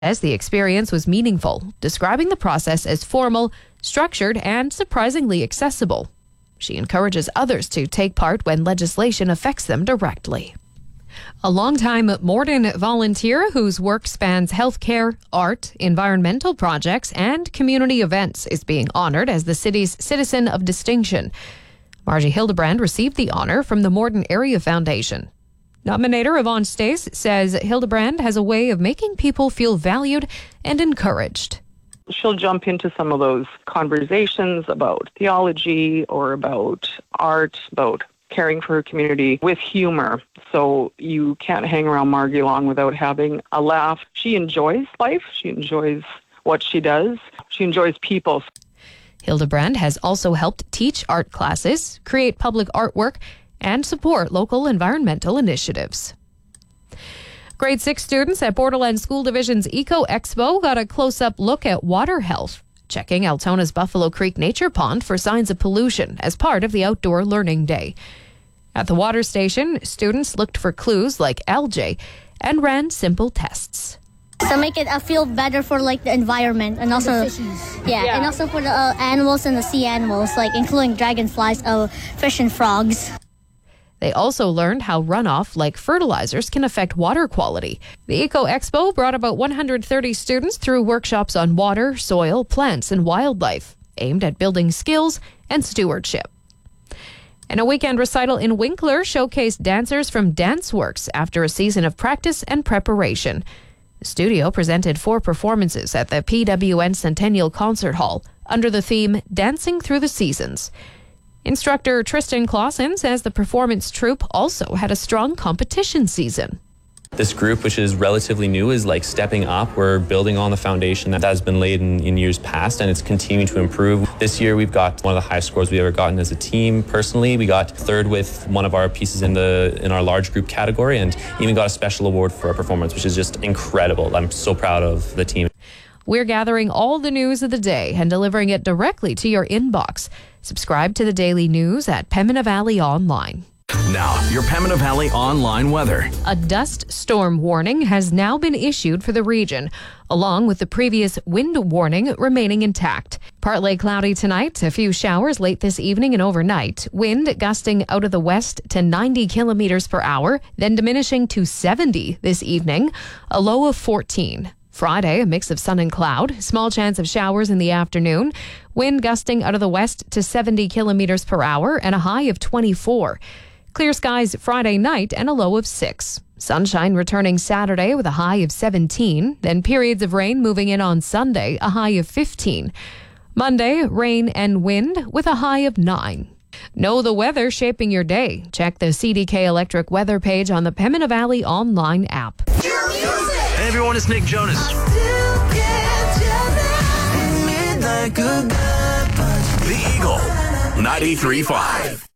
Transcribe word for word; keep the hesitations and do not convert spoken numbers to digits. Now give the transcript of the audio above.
As the experience was meaningful, describing the process as formal, structured, and surprisingly accessible. She encourages others to take part when legislation affects them directly. A longtime Morden volunteer whose work spans healthcare, art, environmental projects, and community events is being honored as the city's Citizen of Distinction. Margie Hildebrand received the honor from the Morden Area Foundation. Nominator Yvonne Stace says Hildebrand has a way of making people feel valued and encouraged. She'll jump into some of those conversations about theology or about art, about caring for her community with humor. So you can't hang around Margie long without having a laugh. She enjoys life. She enjoys what she does. She enjoys people. Hildebrand has also helped teach art classes, create public artwork, and support local environmental initiatives. Grade six students at Borderland School Division's Eco Expo got a close-up look at water health, checking Altona's Buffalo Creek Nature Pond for signs of pollution as part of the Outdoor Learning Day. At the water station, students looked for clues like algae and ran simple tests. So make it uh, feel better for like the environment and also and yeah, yeah, and also for the uh, animals and the sea animals, like including dragonflies, uh, fish and frogs. They also learned how runoff like fertilizers can affect water quality. The Eco Expo brought about one hundred thirty students through workshops on water, soil, plants, and wildlife, aimed at building skills and stewardship. And a weekend recital in Winkler showcased dancers from DanceWorks after a season of practice and preparation. The studio presented four performances at the P W N Centennial Concert Hall under the theme Dancing Through the Seasons. Instructor Tristan Clausen says the performance troupe also had a strong competition season. This group, which is relatively new, is like stepping up. We're building on the foundation that has been laid in, in years past, and it's continuing to improve. This year, we've got one of the highest scores we've ever gotten as a team. Personally, we got third with one of our pieces in the in our large group category, and even got a special award for our performance, which is just incredible. I'm so proud of the team. We're gathering all the news of the day and delivering it directly to your inbox. Subscribe to the Daily News at Pembina Valley Online. Now, your Pembina Valley online weather. A dust storm warning has now been issued for the region, along with the previous wind warning remaining intact. Partly cloudy tonight, a few showers late this evening and overnight. Wind gusting out of the west to ninety kilometers per hour, then diminishing to seventy this evening, a low of fourteen. Friday, a mix of sun and cloud, small chance of showers in the afternoon, wind gusting out of the west to seventy kilometers per hour and a high of twenty-four. Clear skies Friday night and a low of six. Sunshine returning Saturday with a high of seventeen, then periods of rain moving in on Sunday, a high of fifteen. Monday, rain and wind with a high of nine. Know the weather shaping your day. Check the C D K Electric weather page on the Pembina Valley online app. Hey everyone, it's Nick Jonas. The Eagle, ninety-three point five.